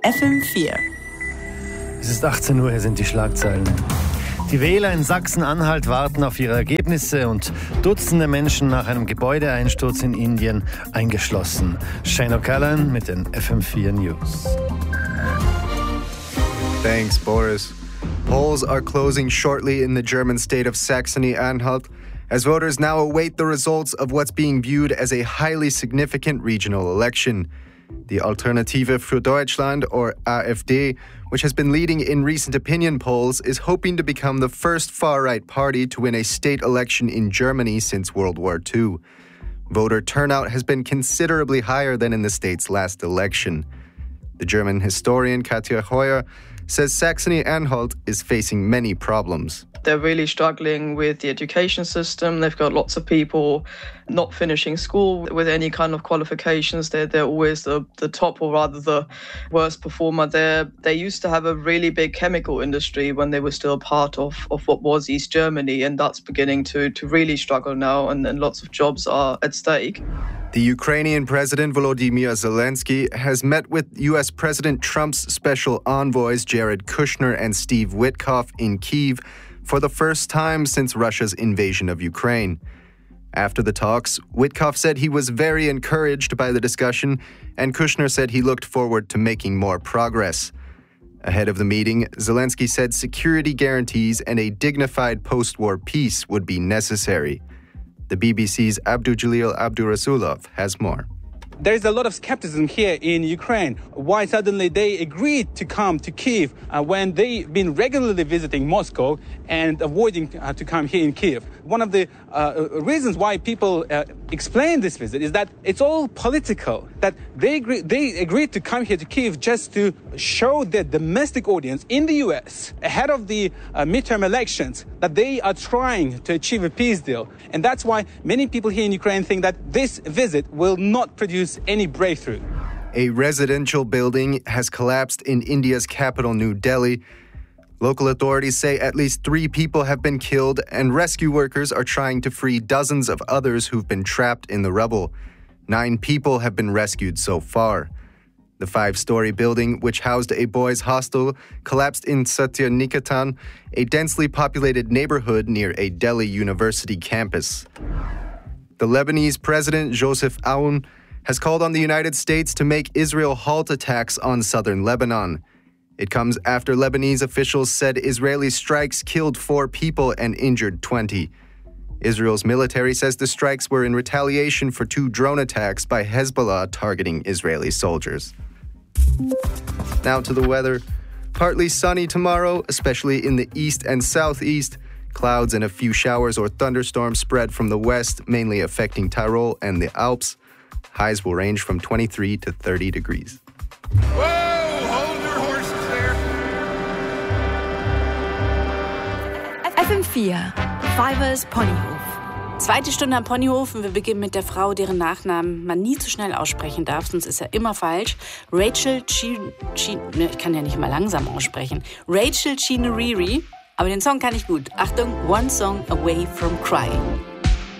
FM4. Es ist 18 Uhr, hier sind die Schlagzeilen. Die Wähler in Sachsen-Anhalt warten auf ihre Ergebnisse und Dutzende Menschen nach einem Gebäudeeinsturz in Indien eingeschlossen. Shane O'Callaghan mit den FM4 News. Thanks, Boris. Polls are closing shortly in the German state of Saxony-Anhalt as voters now await the results of what's being viewed as a highly significant regional election. The Alternative für Deutschland, or AfD, which has been leading in recent opinion polls, is hoping to become the first far-right party to win a state election in Germany since World War II. Voter turnout has been considerably higher than in the state's last election. The German historian Katja Heuer says Saxony-Anhalt is facing many problems. They're really struggling with the education system. They've got lots of people not finishing school with any kind of qualifications. They're always the top, or rather the worst performer there. They used to have a really big chemical industry when they were still part of what was East Germany, and that's beginning to really struggle now, and lots of jobs are at stake. The Ukrainian President Volodymyr Zelensky has met with U.S. President Trump's special envoys Jared Kushner and Steve Witkoff in Kyiv for the first time since Russia's invasion of Ukraine. After the talks, Witkoff said he was very encouraged by the discussion, and Kushner said he looked forward to making more progress. Ahead of the meeting, Zelensky said security guarantees and a dignified post-war peace would be necessary. The BBC's Abdujalil Abdurasulov has more. There is a lot of skepticism here in Ukraine. Why suddenly they agreed to come to Kyiv when they've been regularly visiting Moscow and avoiding to come here in Kyiv. One of the reasons why people explain this visit is that it's all political, that they agreed to come here to Kyiv just to show their domestic audience in the US ahead of the midterm elections that they are trying to achieve a peace deal. And that's why many people here in Ukraine think that this visit will not produce any breakthrough. A residential building has collapsed in India's capital, New Delhi. Local authorities say at least 3 people have been killed, and rescue workers are trying to free dozens of others who've been trapped in the rubble. 9 people have been rescued so far. The 5-story building, which housed a boys' hostel, collapsed in Satya Nikatan, a densely populated neighborhood near a Delhi University campus. The Lebanese president, Joseph Aoun, has called on the United States to make Israel halt attacks on southern Lebanon. It comes after Lebanese officials said Israeli strikes killed 4 people and injured 20. Israel's military says the strikes were in retaliation for 2 drone attacks by Hezbollah targeting Israeli soldiers. Now to the weather. Partly sunny tomorrow, especially in the east and southeast. Clouds and a few showers or thunderstorms spread from the west, mainly affecting Tyrol and the Alps. Highs will range from 23 to 30 degrees. Whoa! Hold your horses there. FM4. Fivers Ponyhof. Zweite Stunde am Ponyhof. Wir beginnen mit der Frau, deren Nachnamen man nie zu schnell aussprechen darf, sonst ist er immer falsch. Rachel ich kann ja nicht mal langsam aussprechen. Rachel Chineriri. Aber den Song kann ich gut. Achtung, One Song Away from Crying.